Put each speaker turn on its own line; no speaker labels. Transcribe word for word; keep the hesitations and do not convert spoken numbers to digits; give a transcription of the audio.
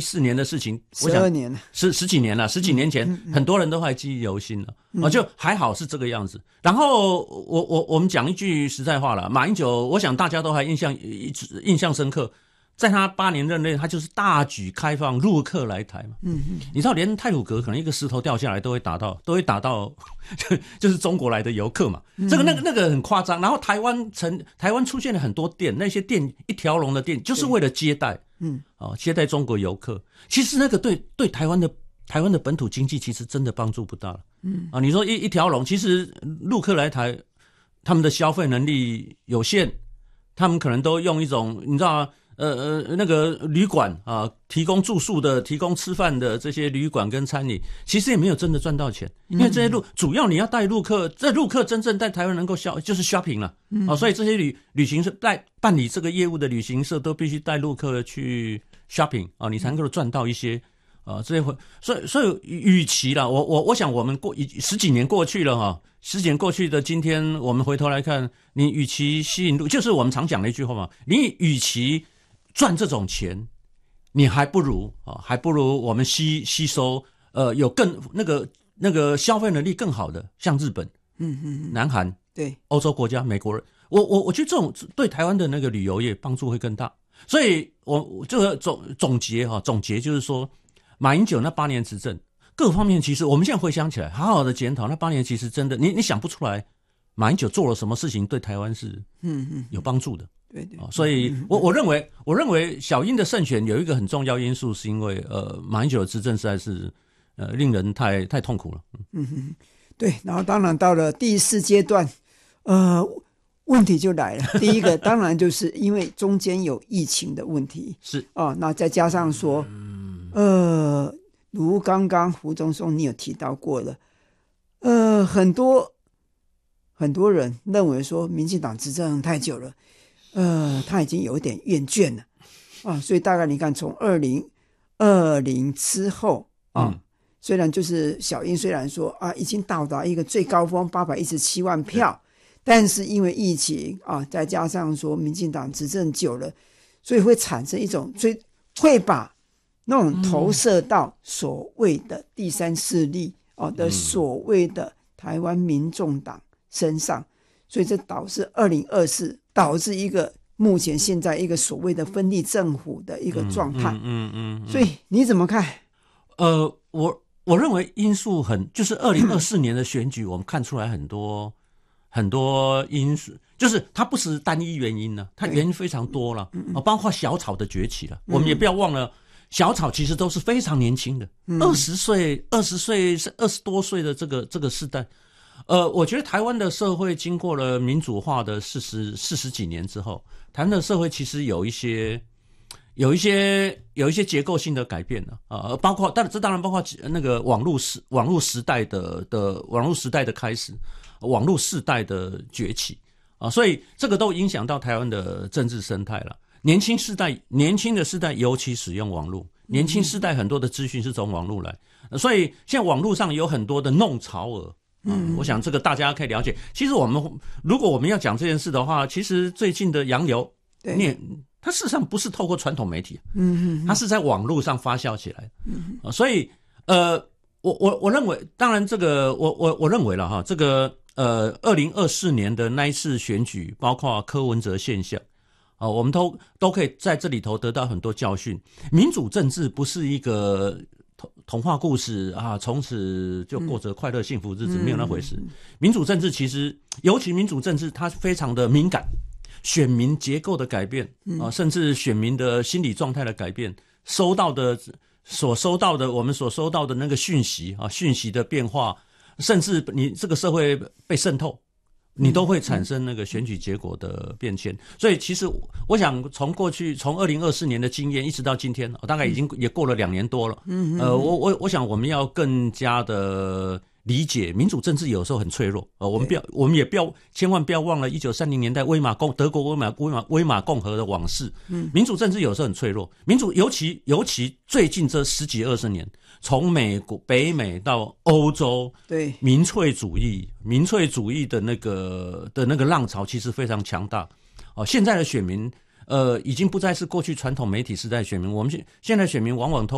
四年的事情，
十二年了，
十十几年了，十几年前、嗯嗯、很多人都还记忆犹新了、嗯啊、就还好是这个样子。然后我我我们讲一句实在话了，马英九，我想大家都还印象印象深刻。在他八年任内，他就是大举开放陆客来台嘛。嗯嗯，你知道连太鲁阁可能一个石头掉下来都会打到，都会打到，就是中国来的游客嘛。嗯、这个那个那个很夸张。然后台湾成台湾出现了很多店，那些店一条龙的店，就是为了接待，嗯，哦，接待中国游客。其实那个对对台湾的台湾的本土经济其实真的帮助不大了。嗯啊，你说一一条龙，其实陆客来台，他们的消费能力有限，他们可能都用一种你知道吗？呃呃，那个旅馆啊，提供住宿的、提供吃饭的这些旅馆跟餐饮，其实也没有真的赚到钱，因为这些路、嗯、主要你要带陆客，这陆客真正在台湾能够消就是 shopping 了，嗯、啊，所以这些旅旅行社带办理这个业务的旅行社都必须带陆客去 shopping 啊，你才能够赚到一些啊这些会，所以所以与其啦，我我我想我们过十几年过去了哈、啊。十几年过去的今天，我们回头来看，你与其吸引陆，就是我们常讲的一句话嘛，你与其赚这种钱，你还不如啊，还不如我们吸吸收呃有更那个那个消费能力更好的，像日本、嗯嗯，南韩、
对
欧洲国家、美国人，我我我觉得这种对台湾的那个旅游业帮助会更大。所以我这个总总结哈，总结就是说，马英九那八年执政。各方面其实我们现在回想起来，好好的检讨，那八年其实真的，你你想不出来，马英九做了什么事情对台湾是嗯嗯有帮助的，对对、哦，所以我我认为我认为小英的胜选有一个很重要因素，是因为呃马英九的执政实在是呃令人太太痛苦了，嗯
嗯对，然后当然到了第四阶段，呃问题就来了，第一个当然就是因为中间有疫情的问题，
是
哦，那再加上说，呃。如刚刚胡宗松你有提到过了，呃，很多很多人认为说民进党执政太久了，呃，他已经有一点厌倦了啊，所以大概你看从二零二零之后啊、嗯，虽然就是小英虽然说啊已经到达一个最高峰八百一十七万票，但是因为疫情啊，再加上说民进党执政久了，所以会产生一种最会把那种投射到所谓的第三势力、哦、的所谓的台湾民众党身上，所以这导致二零二四导致一个目前现在一个所谓的分立政府的一个状态。嗯嗯 嗯, 嗯，所以你怎么看？
呃，我我认为因素很，就是二零二四年的选举，我们看出来很多很多因素。就是它不是单一原因呢，它原因非常多了，哦，包括小草的崛起了，我们也不要忘了。小草其实都是非常年轻的，二十岁、二十岁、二十多岁的这个这个世代，呃，我觉得台湾的社会经过了民主化的四十四十几年之后，台湾的社会其实有一些有一些有一些结构性的改变了啊、呃，包括当然这当然包括那个网络时网络时代的的网络时代的开始，网络世代的崛起啊，所以这个都影响到台湾的政治生态了。年轻世代，年轻的世代尤其使用网络，年轻世代很多的资讯是从网络来，所以现在网络上有很多的弄潮儿，嗯，我想这个大家可以了解。其实我们如果我们要讲这件事的话，其实最近的洋流，你它事实上不是透过传统媒体，嗯，它是在网络上发酵起来，嗯，所以呃，我我我认为，当然这个我我我认为了哈，这个呃，二零二四年的那一次选举，包括柯文哲现象。啊、哦，我们都都可以在这里头得到很多教训。民主政治不是一个童童话故事啊，从此就过着快乐幸福日子，嗯、没有那回事。民主政治其实，尤其民主政治，它非常的敏感，选民结构的改变啊，甚至选民的心理状态的改变，收到的所收到的，我们所收到的那个讯息啊，讯息的变化，甚至你这个社会被渗透。你都会产生那个选举结果的变迁，所以其实我想从过去从二零二四年的经验一直到今天，大概已经也过了两年多了。嗯，呃，我我我想我们要更加的理解民主政治有时候很脆弱。呃，我们不要，我们也不要，千万不要忘了一九三零年代威玛共德国威玛威玛威玛共和的往事。嗯，民主政治有时候很脆弱，民主尤其尤其最近这十几二十年。从美国、北美到欧洲，对民粹主义、民粹主义的那个的那个浪潮，其实非常强大。哦，现在的选民，呃，已经不再是过去传统媒体时代的选民，我们现现在选民往往